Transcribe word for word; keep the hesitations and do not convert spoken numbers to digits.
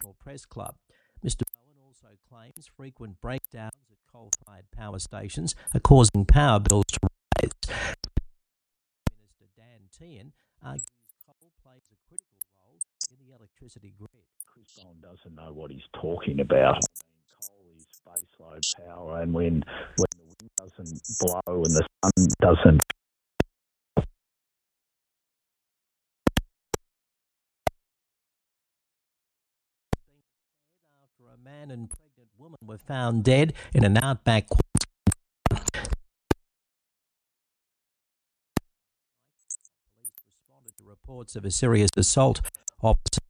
Press Club. Mister Bowen also claims frequent breakdowns at coal-fired power stations are causing power bills to rise. Minister Dan Tehan argues coal plays a critical role in the electricity grid. Chris Bowen doesn't know what he's talking about. I mean, coal is baseload power, and when, when the wind doesn't blow and the sun doesn't after a man and pregnant woman were found dead in an outback. Police responded to reports of a serious assault. Officer